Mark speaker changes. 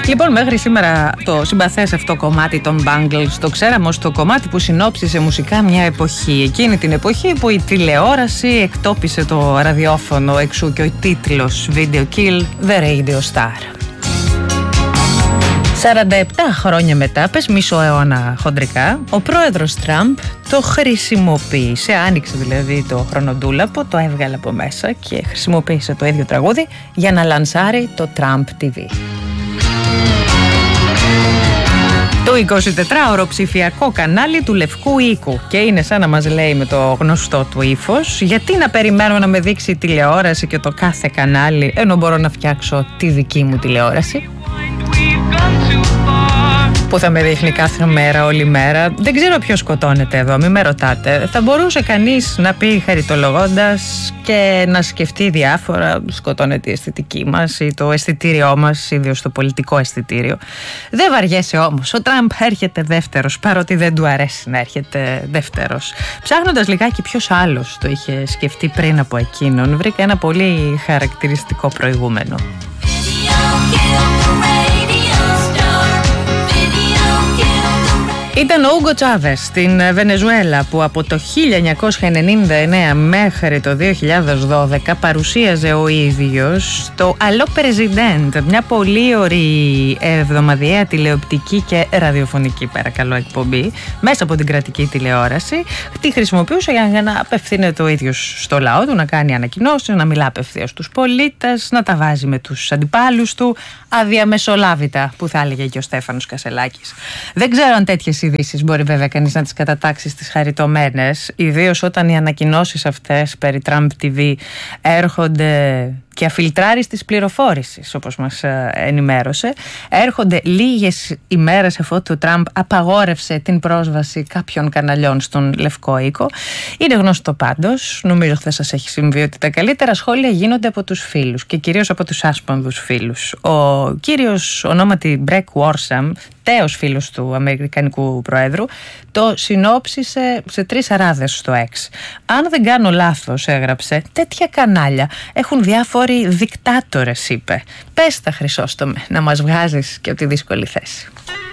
Speaker 1: Λοιπόν, μέχρι σήμερα το συμπαθές αυτό κομμάτι των Bangles το ξέραμε ως το κομμάτι που συνόψισε μουσικά μια εποχή. Εκείνη την εποχή που η τηλεόραση εκτόπισε το ραδιόφωνο, εξού και ο τίτλος Video Kill the Radio Star. 47 χρόνια μετά, πες μισό αιώνα χοντρικά, ο πρόεδρος Τραμπ το χρησιμοποίησε, άνοιξε δηλαδή το χρονοτούλαπο, το έβγαλε από μέσα και χρησιμοποίησε το ίδιο τραγούδι για να λανσάρει το Trump TV. Το 24ωρο ψηφιακό κανάλι του Λευκού Οίκου, και είναι σαν να μας λέει με το γνωστό του ύφος, γιατί να περιμένω να με δείξει τηλεόραση και το κάθε κανάλι ενώ μπορώ να φτιάξω τη δική μου τηλεόραση που θα με δείχνει κάθε μέρα, όλη μέρα. Δεν ξέρω ποιος σκοτώνεται εδώ, μην με ρωτάτε. Θα μπορούσε κανείς να πει χαριτολογώντας και να σκεφτεί διάφορα. Σκοτώνεται η αισθητική μας ή το αισθητήριό μας, ιδίως το πολιτικό αισθητήριο. Δεν βαριέσαι όμως. Ο Τραμπ έρχεται δεύτερος, παρότι δεν του αρέσει να έρχεται δεύτερος. Ψάχνοντας λιγάκι ποιος άλλος το είχε σκεφτεί πριν από εκείνον, βρήκα ένα πολύ χαρακτηριστικό προηγούμενο. Ήταν ο Ούγκο Τσάβες στην Βενεζουέλα που από το 1999 μέχρι το 2012 παρουσίαζε ο ίδιος το Allo President, μια πολύ ωραία εβδομαδιαία τηλεοπτική και ραδιοφωνική παρακαλώ εκπομπή μέσα από την κρατική τηλεόραση. Τη χρησιμοποιούσε για να απευθύνεται ο ίδιος στο λαό του, να κάνει ανακοινώσεις, να μιλά απευθείας στους πολίτες, να τα βάζει με τους αντιπάλους του, αδιαμεσολάβητα που θα έλεγε και ο Στέφανος Κασελάκης. Δεν ξέρω αν τέτοιες ειδήσεις μπορεί βέβαια κανείς να τις κατατάξει στις χαριτωμένες, ιδίως όταν οι ανακοινώσεις αυτές περί Trump TV έρχονται και αφιλτράριστης πληροφόρησης, όπως μας ενημέρωσε, έρχονται λίγες ημέρες αφού ο Τραμπ απαγόρευσε την πρόσβαση κάποιων καναλιών στον Λευκό Οίκο. Είναι γνωστό πάντως, νομίζω χθες σας έχει συμβεί, ότι τα καλύτερα σχόλια γίνονται από τους φίλους και κυρίως από τους άσπονδους φίλους. Ο κύριος ονόματι Μπρεκ Βόρσαμ, τέος φίλος του Αμερικανικού Προέδρου, το συνόψισε σε 3 αράδες στο X. Αν δεν κάνω λάθος, έγραψε, τέτοια κανάλια έχουν διάφοροι δικτάτορες, είπε. Πες τα, Χρυσόστομε, να μας βγάζεις και από τη δύσκολη θέση.